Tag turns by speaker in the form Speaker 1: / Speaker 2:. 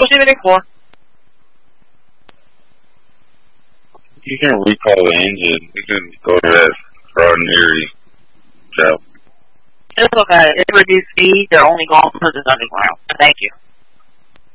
Speaker 1: What's everything for?
Speaker 2: You can recall the engine. You can go to that extraordinary job.
Speaker 1: It's okay. It's reduced speed. They're only going to the underground. Thank you.